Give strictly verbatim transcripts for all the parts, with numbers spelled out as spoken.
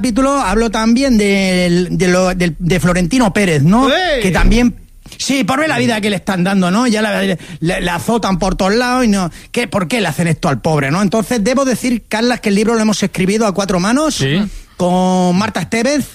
capítulo hablo también de, de, lo, de, de Florentino Pérez, ¿no? ¡Ey! Que también... Sí, por ver la vida que le están dando, ¿no? Ya la, le, la azotan por todos lados y no... ¿Qué, ¿Por qué le hacen esto al pobre, no? Entonces, debo decir, Carlas, que el libro lo hemos escrito a cuatro manos... ¿Sí? Con Marta Estevez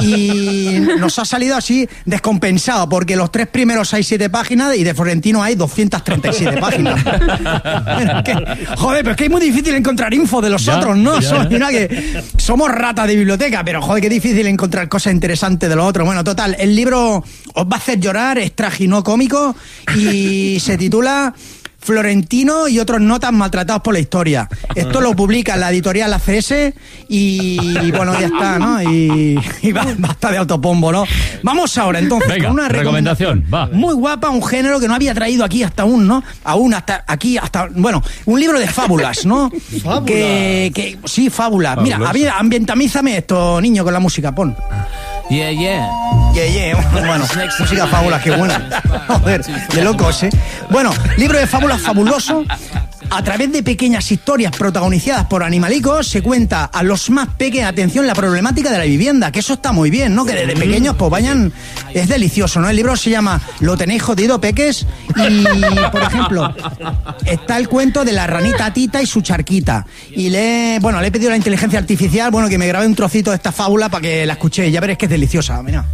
y nos ha salido así descompensado porque los tres primeros hay siete páginas y de Florentino hay doscientas treinta y siete páginas. Bueno, es que, joder, pero es que es muy difícil encontrar info de los ya, otros, ¿no? Ya, somos, mira que somos ratas de biblioteca, pero joder, qué difícil encontrar cosas interesantes de los otros. Bueno, total, el libro os va a hacer llorar, es trágico cómico y se titula Florentino y otros notas maltratados por la historia. Esto lo publica la editorial A C S y, y bueno, ya está, ¿no? Y, y basta de autopombo, ¿no? Vamos ahora, entonces, venga, con una recomendación, recomendación va. Muy guapa, un género que no había traído aquí hasta aún, ¿no? Aún hasta aquí, hasta, bueno, un libro de fábulas, ¿no? Fábulas. Que, que, sí, fábulas. Mira, había, ambientamízame esto, niño, con la música, pon. Yeah, yeah. Yeah, yeah. Bueno, música fábulas, qué buena. Joder, de locos, ¿eh? Bueno, libro de fábulas fabuloso. A través de pequeñas historias protagonizadas por animalicos se cuenta a los más pequeños, atención, la problemática de la vivienda, que eso está muy bien, ¿no? Que desde pequeños pues vayan, es delicioso, ¿no? El libro se llama Lo tenéis jodido, peques, y, por ejemplo, está el cuento de la ranita Tita y su charquita, y le, bueno, le he pedido a la inteligencia artificial, bueno, que me grabe un trocito de esta fábula para que la escuchéis, ya veréis que es deliciosa, mira.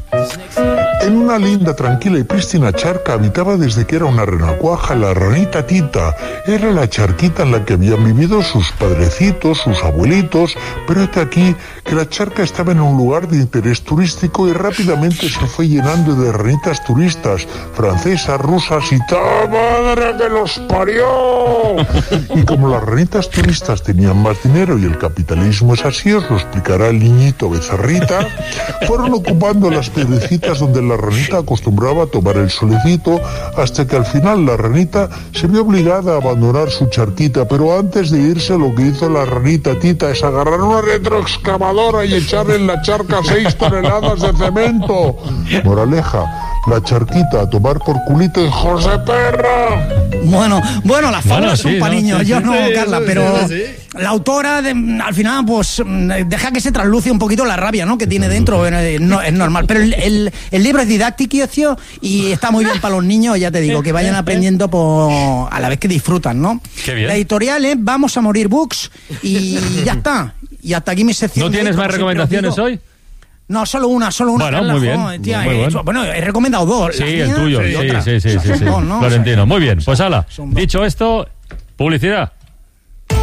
En una linda, tranquila y prístina charca habitaba desde que era una renacuaja la ranita Tita. Era la charquita en la que habían vivido sus padrecitos, sus abuelitos, pero hasta aquí que la charca estaba en un lugar de interés turístico y rápidamente se fue llenando de ranitas turistas, francesas, rusas y ¡ta madre que los parió! Y como las ranitas turistas tenían más dinero y el capitalismo es así, os lo explicará el niñito becerrita, fueron ocupando las piedrecitas donde la ranita acostumbraba a tomar el solecito, hasta que al final la ranita se vio obligada a abandonar su charquita, pero antes de irse lo que hizo la ranita Tita es agarrar una retroexcavadora y echarle en la charca seis toneladas de cemento. Moraleja, la charquita a tomar por culito, hijos de perra. Bueno, bueno, las fábulas bueno, sí, son para ¿no? niños, Sí, yo sí, no, sí, Carla, sí, pero sí, sí. La autora de, al final pues deja que se trasluce un poquito la rabia, ¿no? Que tiene dentro, eh, no, es normal, pero el, el, el libro es didáctico y está muy bien para los niños, ya te digo, que vayan aprendiendo por, a la vez que disfrutan, ¿no? Qué bien. La editorial es Vamos a Morir Books y ya está, y hasta aquí mi sección. ¿No tienes más recomendaciones hoy? No, solo una, solo una. Bueno, Carla, muy bien. Joder, tía, muy eh, bueno. bueno, he recomendado dos. Sí, la el mía tuyo. y Sí, otra. sí, sí, O sea, sí, sí, son sí. dos, ¿no? Florentino, O sea, muy bien. Pues ala, son dos. dicho esto, publicidad.